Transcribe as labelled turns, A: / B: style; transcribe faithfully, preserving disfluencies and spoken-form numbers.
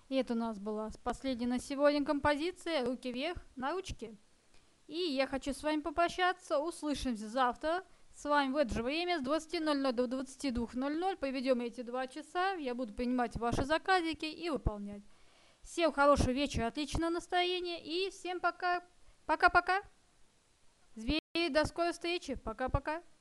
A: И это у нас была последняя на сегодня композиция «Руки вверх» на ручки. И я хочу с вами попрощаться. Услышимся завтра. С вами в это же время с двадцати ноль ноль до двадцати двух ноль ноль. Проведем эти два часа. Я буду принимать ваши заказики и выполнять. Всем хорошего вечера, отличного настроения. И всем пока. Пока-пока. Звери, до скорой встречи. Пока-пока.